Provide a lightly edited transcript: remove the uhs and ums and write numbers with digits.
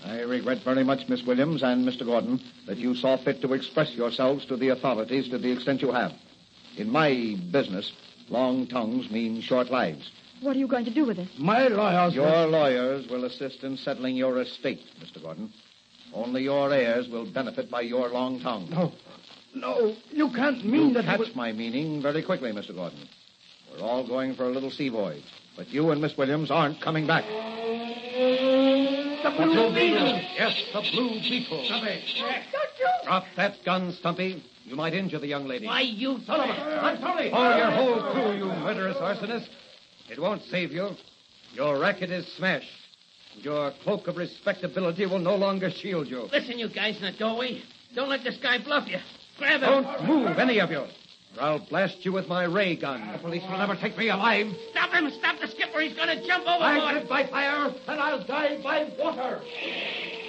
I regret very much, Miss Williams and Mr. Gordon, that you saw fit to express yourselves to the authorities to the extent you have. In my business, long tongues mean short lives. What are you going to do with it? My lawyers... Your lawyers will assist in settling your estate, Mr. Gordon. Only your heirs will benefit by your long tongue. No, you can't mean that... Catch my meaning very quickly, Mr. Gordon. We're all going for a little sea voyage, but you and Miss Williams aren't coming back. The Blue Beetle! Yes, the Blue Beetle. Stumpy! Drop that gun, Stumpy. You might injure the young lady. Why, you... Sullivan! I'm Tony! All your whole crew, you murderous arsonist. It won't save you. Your racket is smashed. Your cloak of respectability will no longer shield you. Listen, you guys in the doorway. Don't let this guy bluff you. Grab him. Don't move, any of you, or I'll blast you with my ray gun. The police will never take me alive. Stop him. Stop the skipper. He's going to jump overboard. I live by fire, and I'll die by water.